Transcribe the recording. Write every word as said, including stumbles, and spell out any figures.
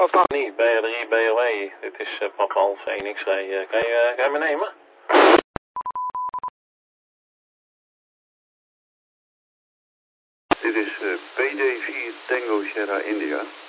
Papa. niet, B R drie B O E. Dit is uh, Papa Alfa één X-ray. Uh, kan, je, uh, kan je me nemen? Dit is uh, P D vier Tango Sierra India.